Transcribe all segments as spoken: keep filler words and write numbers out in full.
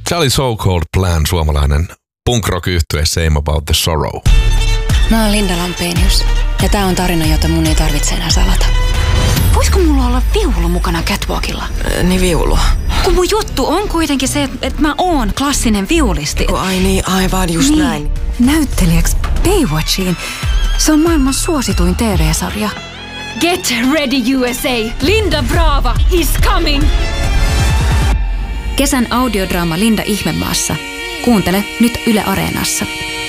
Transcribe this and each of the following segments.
Se oli So Cold Plan, suomalainen punk rock -yhtye Same About the Sorrow. Mä oon Linda Lampenius ja tää on tarina, jota mun ei tarvitse enää salata. Voisiko mulla olla viulu mukana catwalkilla? Äh, niin viulu. Kun mun juttu on kuitenkin se, että mä oon klassinen viulisti. Kun ai niin, aivan just niin. näin. Näyttelijäksi Baywatchiin. Se on maailman suosituin T V-sarja. Get ready U S A! Linda Brava is coming! Kesän audiodraama Linda Ihmemaassa. Kuuntele nyt Yle Areenassa.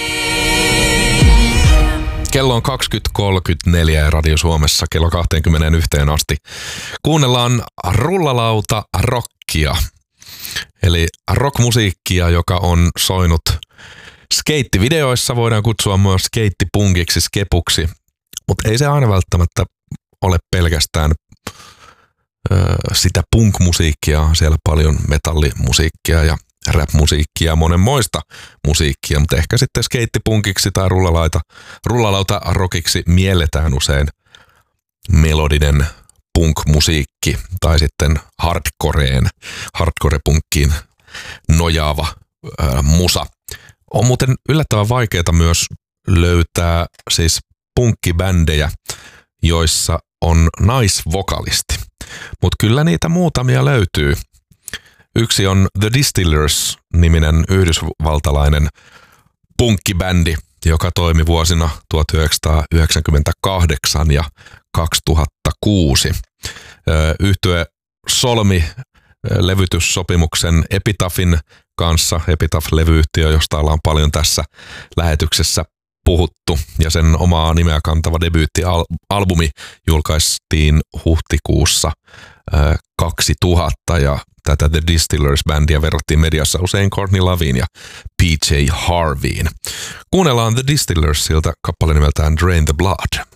Kello on kaksikymmentä kolmekymmentäneljä ja Radio Suomessa kello kaksikymmentäyksi asti. Kuunnellaan rullalauta rockia, eli rockmusiikkia, joka on soinut skeittivideoissa, voidaan kutsua myös skeittipunkiksi, skepuksi, mutta ei se aina välttämättä ole pelkästään ö, sitä punk-musiikkia, siellä paljon metallimusiikkia ja rap-musiikkia ja monenmoista musiikkia, mutta ehkä sitten skeittipunkiksi tai rullalauta, rullalauta rockiksi mielletään usein melodinen punk-musiikki tai sitten hardcoreen, hardcore-punkkiin nojaava ää, musa. On muuten yllättävän vaikeaa myös löytää siis punkkibändejä, joissa on naisvokalisti, mutta kyllä niitä muutamia löytyy. Yksi on The Distillers-niminen yhdysvaltalainen punkkibändi, joka toimi vuosina tuhatyhdeksänsataayhdeksänkymmentäkahdeksan ja kaksituhattakuusi. Yhtye solmi levytyssopimuksen Epitaphin kanssa, Epitaph-levyyhtiö, josta ollaan paljon tässä lähetyksessä puhuttu, ja sen omaa nimeä kantava debyyttialbumi julkaistiin huhtikuussa kaksituhatta, ja tätä The Distillers-bändiä verrattiin mediassa usein Courtney Loveen ja P J Harveyin. Kuunnellaan The Distillersilta kappale nimeltään Drain the Blood.